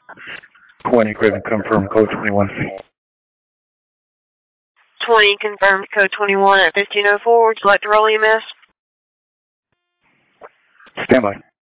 20 Craven, confirm code 21. 20 confirmed code 21 at 1504. Would you like to roll EMS? Stand by.